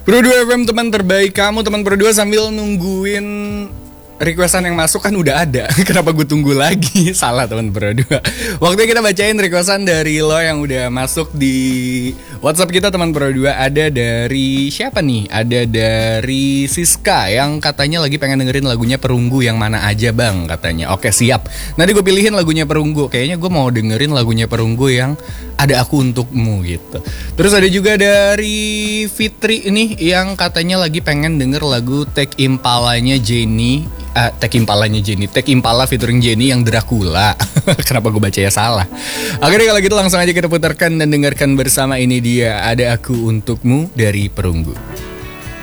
Pro 2 FM teman terbaik kamu, teman Pro 2 sambil nungguin requestan yang masuk kan udah ada. Kenapa gue tunggu lagi? Salah teman Pro 2. Waktunya kita bacain requestan dari lo yang udah masuk di WhatsApp kita teman Pro 2. Ada dari siapa nih? Ada dari Siska yang katanya lagi pengen dengerin lagunya Perunggu yang mana aja bang katanya. Oke siap. Nanti gue pilihin lagunya Perunggu. Kayaknya gue mau dengerin lagunya Perunggu yang Ada Aku Untukmu gitu. Terus ada juga dari Fitri ini yang katanya lagi pengen denger lagu Tech Impalanya Jenny. Tech Impala featuring Jenny yang Dracula. Kenapa gue bacanya salah? Oke deh kalau gitu langsung aja kita putarkan dan dengarkan bersama. Ini dia Ada Aku Untukmu dari Perunggu.